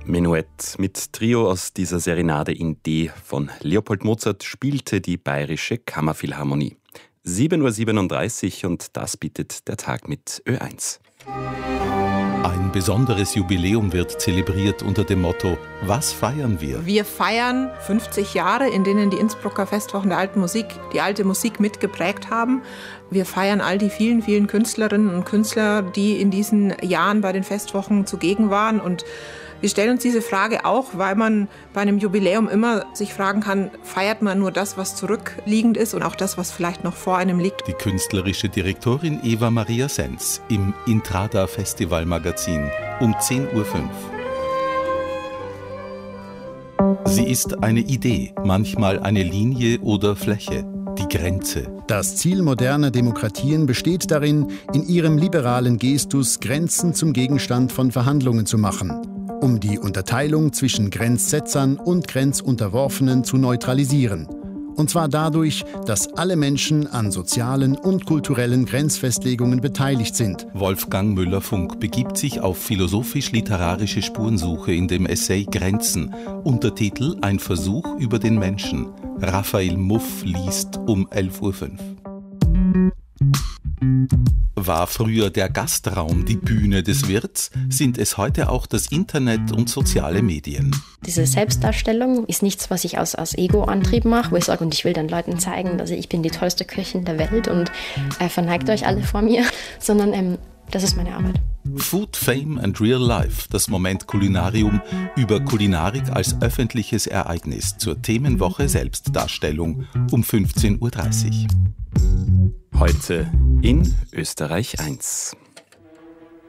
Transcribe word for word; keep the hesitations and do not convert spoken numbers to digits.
Menuett mit Trio aus dieser Serenade in D von Leopold Mozart spielte die Bayerische Kammerphilharmonie. sieben Uhr siebenunddreißig und das bietet der Tag mit Ö eins. Ein besonderes Jubiläum wird zelebriert unter dem Motto: Was feiern wir? Wir feiern fünfzig Jahre, in denen die Innsbrucker Festwochen der alten Musik die alte Musik mitgeprägt haben. Wir feiern all die vielen, vielen Künstlerinnen und Künstler, die in diesen Jahren bei den Festwochen zugegen waren. Und wir stellen uns diese Frage auch, weil man bei einem Jubiläum immer sich fragen kann, feiert man nur das, was zurückliegend ist und auch das, was vielleicht noch vor einem liegt. Die künstlerische Direktorin Eva Maria Senz im Intrada Festival Magazin um zehn Uhr fünf. Sie ist eine Idee, manchmal eine Linie oder Fläche, die Grenze. Das Ziel moderner Demokratien besteht darin, in ihrem liberalen Gestus Grenzen zum Gegenstand von Verhandlungen zu machen, um die Unterteilung zwischen Grenzsetzern und Grenzunterworfenen zu neutralisieren. Und zwar dadurch, dass alle Menschen an sozialen und kulturellen Grenzfestlegungen beteiligt sind. Wolfgang Müller-Funk begibt sich auf philosophisch-literarische Spurensuche in dem Essay Grenzen. Untertitel: Ein Versuch über den Menschen. Raphael Muff liest um elf Uhr fünf. War früher der Gastraum die Bühne des Wirts, sind es heute auch das Internet und soziale Medien. Diese Selbstdarstellung ist nichts, was ich aus, aus Ego-Antrieb mache, wo ich sage, und ich will den Leuten zeigen, dass ich bin die tollste Köchin der Welt und äh, verneigt euch alle vor mir, sondern ähm, das ist meine Arbeit. Food, Fame and Real Life, das Moment Kulinarium über Kulinarik als öffentliches Ereignis zur Themenwoche Selbstdarstellung um fünfzehn Uhr dreißig. Heute in Österreich eins.